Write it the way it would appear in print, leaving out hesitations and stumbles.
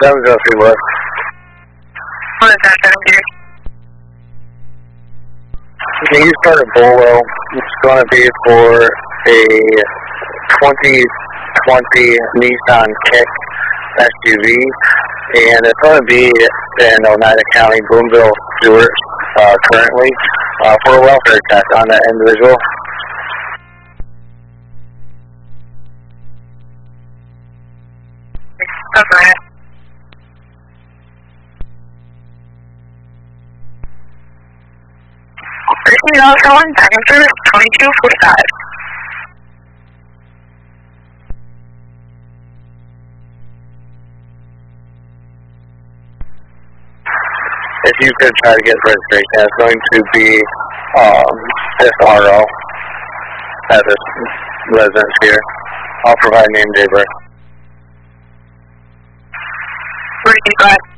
703 West. What is that, 703? Can you start at Bolo? It's going to be for a 2020 Nissan Kick SUV, and it's going to be in Oneida County, Boonville, Stewart, currently, for a welfare check on that individual. Okay. $13.01, time for 22:45. If you could try to get registration, it's going to be SRO at this residence here. I'll provide name, date, birth. Where did you go?